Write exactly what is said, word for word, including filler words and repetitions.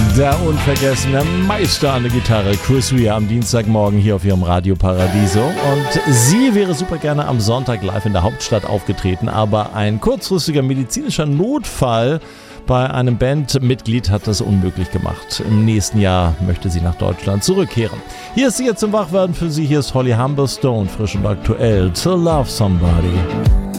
Der unvergessene Meister an der Gitarre, Chris Rea, am Dienstagmorgen hier auf ihrem Radio Paradiso. Und sie wäre super gerne am Sonntag live in der Hauptstadt aufgetreten, aber ein kurzfristiger medizinischer Notfall bei einem Bandmitglied hat das unmöglich gemacht. Im nächsten Jahr möchte sie nach Deutschland zurückkehren. Hier ist sie jetzt zum Wachwerden für Sie. Hier ist Holly Humberstone, frisch und aktuell, To Love Somebody.